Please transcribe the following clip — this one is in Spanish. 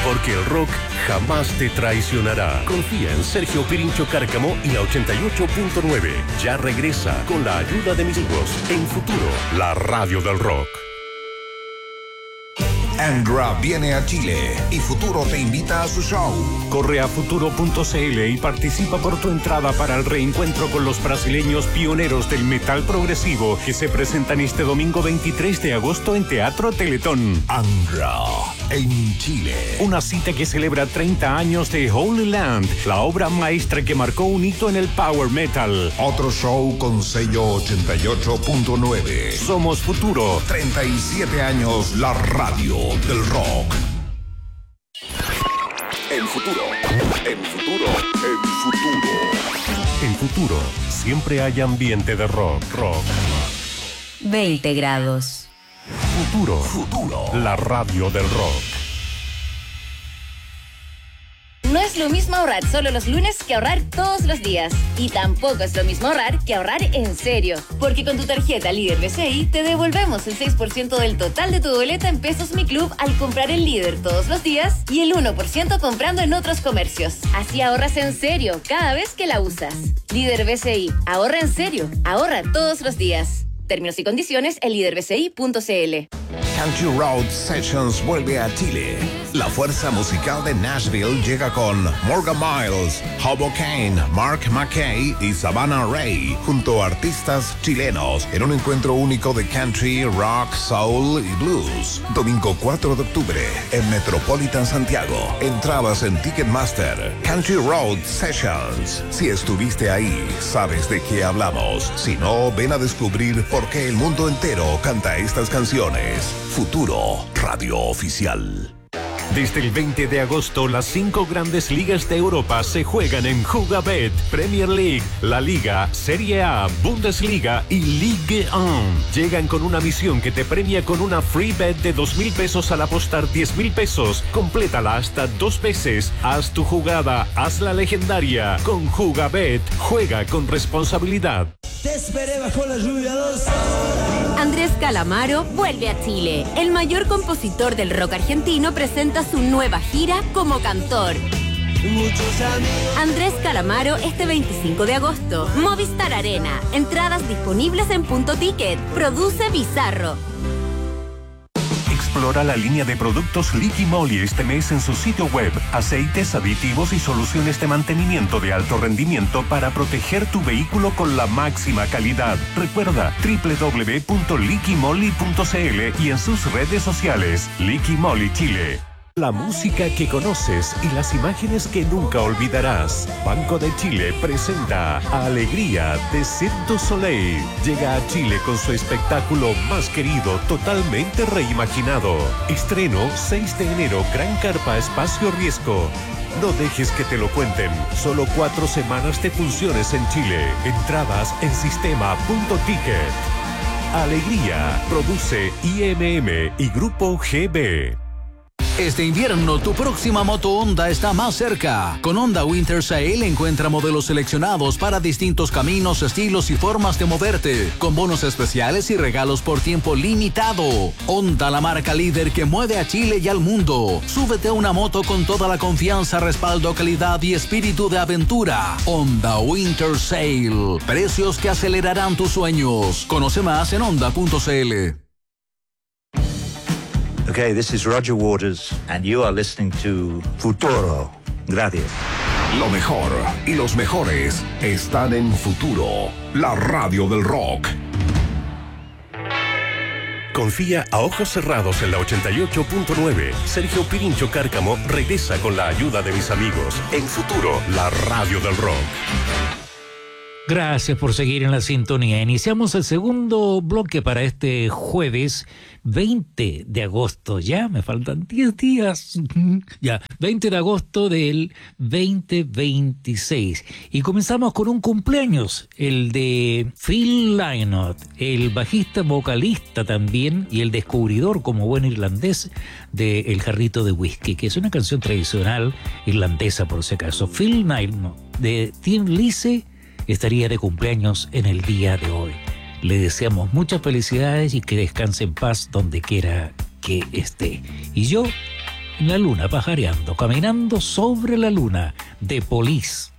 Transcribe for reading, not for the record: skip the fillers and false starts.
porque el rock jamás te traicionará. Confía en Sergio Pirincho Cárcamo y la 88.9. Ya regresa con la ayuda de mis hijos en Futuro, la radio del rock. Angra viene a Chile y Futuro te invita a su show. Corre a futuro.cl y participa por tu entrada para el reencuentro con los brasileños pioneros del metal progresivo que se presentan este domingo 23 de agosto en Teatro Teletón. Angra en Chile. Una cita que celebra 30 años de Holy Land, la obra maestra que marcó un hito en el power metal. Otro show con sello 88.9. Somos Futuro. 37 años la radio del rock. En Futuro. En Futuro siempre hay ambiente de rock. 20 grados. Futuro. La radio del rock. No es lo mismo ahorrar solo los lunes que ahorrar todos los días. Y tampoco es lo mismo ahorrar que ahorrar en serio. Porque con tu tarjeta Líder BCI te devolvemos el 6% del total de tu boleta en Pesos Mi Club al comprar en Líder todos los días y el 1% comprando en otros comercios. Así ahorras en serio cada vez que la usas. Líder BCI. Ahorra en serio. Ahorra todos los días. Términos y condiciones en líderbci.cl. Country Road Sessions vuelve a Chile. La fuerza musical de Nashville llega con Morgan Miles, Hobo Kane, Mark McKay y Savannah Ray, junto a artistas chilenos, en un encuentro único de country, rock, soul y blues. Domingo 4 de octubre en Metropolitan Santiago. Entradas en Ticketmaster. Country Road Sessions. Si estuviste ahí, sabes de qué hablamos. Si no, ven a descubrir por qué el mundo entero canta estas canciones. Futuro, radio oficial. Desde el 20 de agosto, las 5 grandes ligas de Europa se juegan en Jugabet, Premier League, La Liga, Serie A, Bundesliga y Ligue 1. Llegan con una misión que te premia con una free bet de 2,000 pesos al apostar 10,000 pesos. Complétala hasta 2 veces. Haz tu jugada, hazla legendaria. Con Jugabet, juega con responsabilidad. Te esperé bajo la lluvia 2 horas. Andrés Calamaro vuelve a Chile. El mayor compositor del rock argentino presenta su nueva gira como cantor. Andrés Calamaro este 25 de agosto. Movistar Arena. Entradas disponibles en Punto Ticket. Produce Bizarro. Explora la línea de productos Liqui Moly este mes en su sitio web. Aceites, aditivos y soluciones de mantenimiento de alto rendimiento para proteger tu vehículo con la máxima calidad. Recuerda www.liquimoly.cl y en sus redes sociales. Liqui Moly Chile. La música que conoces y las imágenes que nunca olvidarás. Banco de Chile presenta Alegría de Cirque du Soleil. Llega a Chile con su espectáculo más querido, totalmente reimaginado. Estreno 6 de enero, Gran Carpa Espacio Riesgo. No dejes que te lo cuenten. Solo 4 semanas de funciones en Chile. Entradas en sistema.ticket. Alegría. Produce IMM y Grupo GB. Este invierno tu próxima moto Honda está más cerca. Con Honda Winter Sale encuentra modelos seleccionados para distintos caminos, estilos y formas de moverte, con bonos especiales y regalos por tiempo limitado. Honda, la marca líder que mueve a Chile y al mundo. Súbete a una moto con toda la confianza, respaldo, calidad y espíritu de aventura. Honda Winter Sale. Precios que acelerarán tus sueños. Conoce más en honda.cl. Okay, this is Roger Waters, and you are listening to Futuro. Gracias. Lo mejor y los mejores están en Futuro, la radio del rock. Confía a ojos cerrados en la 88.9. Sergio Pirincho Cárcamo regresa con la ayuda de mis amigos en Futuro, la radio del rock. Gracias por seguir en la sintonía. Iniciamos el segundo bloque para este jueves 20 de agosto. Ya me faltan 10 días. Ya, 20 de agosto del 2026. Y comenzamos con un cumpleaños, el de Phil Lynott, el bajista vocalista también y el descubridor como buen irlandés de El Jarrito de Whisky, que es una canción tradicional irlandesa por si acaso. Phil Lynott de Tim Lise estaría de cumpleaños en el día de hoy. Le deseamos muchas felicidades y que descanse en paz donde quiera que esté. Y yo en la luna, pajareando, caminando sobre la luna, de Police.